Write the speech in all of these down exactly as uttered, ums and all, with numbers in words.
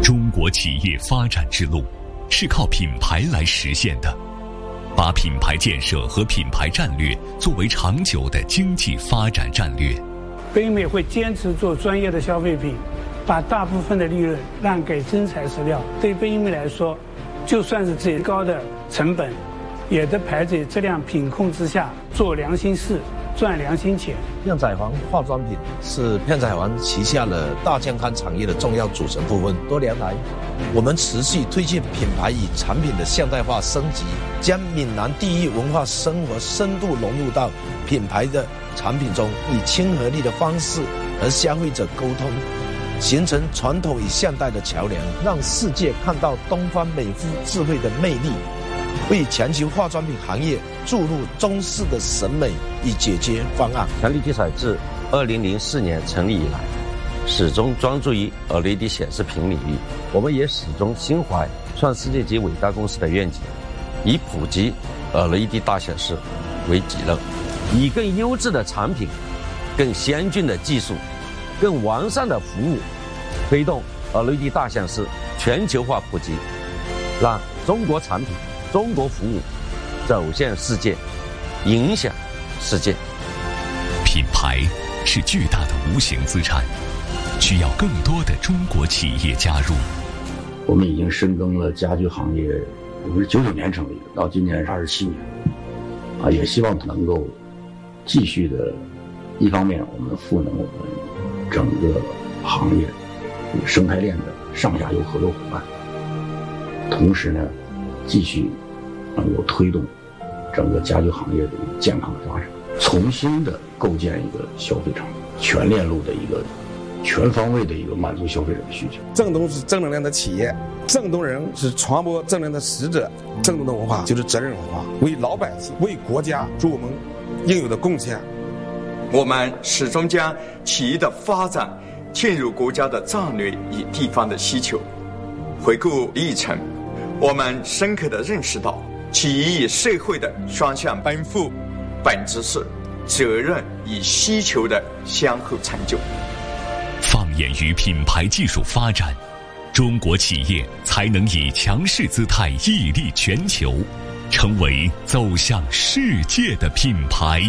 中国企业发展之路是靠品牌来实现的，把品牌建设和品牌战略作为长久的经济发展战略。 北美会坚持做专业的消费品，把大部分的利润让给真材实料。对北美来说，就算是最高的成本，也得排在质量品控之下，做良心事，赚良心钱。 片仔癀化妆品是片仔癀旗下的大健康产业的重要组成部分。多年来，我们持续推进品牌与产品的现代化升级，将闽南地域文化生活深度融入到品牌的产品中，以亲和力的方式和消费者沟通，形成传统与现代的桥梁，让世界看到东方美肤智慧的魅力，为全球化妆品行业注入中式的审美与解决方案。 强力集采自二零零四年成立以来，始终专注于 L E D 显示屏领域。我们也始终心怀创世界级伟大公司的愿景，以普及 L E D 大显示为己任，以更优质的产品、更先进的技术、更完善的服务，推动 L E D 大显示全球化普及，让中国产品、中国服务走向世界，影响世界。 品牌是巨大的无形资产，需要更多的中国企业加入。 我们已经深耕了家居行业，我们是九九年成立的，到今年是二十七年，啊，也希望能够继续的，一方面我们赋能我们整个行业生态链的上下游合作伙伴，同时呢，继续能够推动整个家居行业的健康的发展，重新的构建一个消费场，全链路的一个全方位的一个满足消费者的需求。 正东是正能量的企业，正东人是传播正能量的使者，正东的文化就是责任文化，为老百姓、为国家做我们应有的贡献。 我们始终将企业的发展嵌入国家的战略与地方的需求。回顾历程，我们深刻地认识到，企业与社会的双向奔赴，本质是责任与需求的相互成就。 放眼于品牌技术发展，中国企业才能以强势姿态屹立全球，成为走向世界的品牌。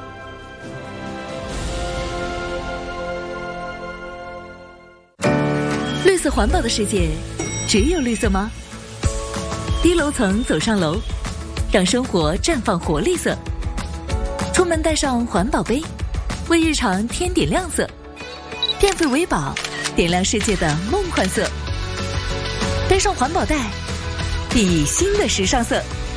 绿色环保的世界，只有绿色吗？低楼层走上楼，让生活绽放活力色。出门带上环保杯，为日常添点亮色。电费为宝，点亮世界的梦幻色。背上环保袋，熠熠新的时尚色。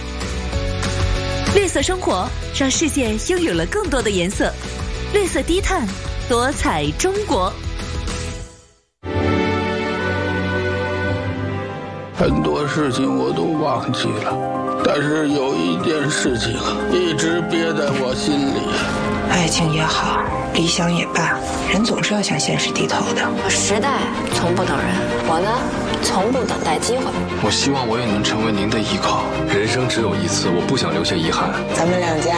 绿色生活，让世界拥有了更多的颜色。绿色低碳，多彩中国。 很多事情我都忘记了，但是有一件事情一直憋在我心里。 爱情也好，理想也罢，人总是要向现实低头的。 时代从不等人，我呢，从不等待机会。 我希望我也能成为您的依靠。人生只有一次，我不想留下遗憾。 咱们两家